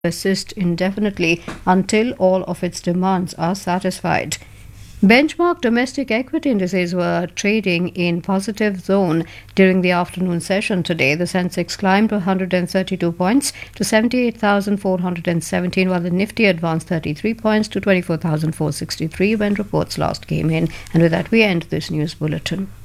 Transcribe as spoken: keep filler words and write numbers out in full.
persist indefinitely until all of its demands are satisfied. Benchmark domestic equity indices were trading in positive zone during the afternoon session today. The Sensex climbed one hundred thirty-two points to seventy-eight thousand four hundred seventeen, while the Nifty advanced thirty-three points to twenty-four thousand four hundred sixty-three when reports last came in. And with that, we end this news bulletin.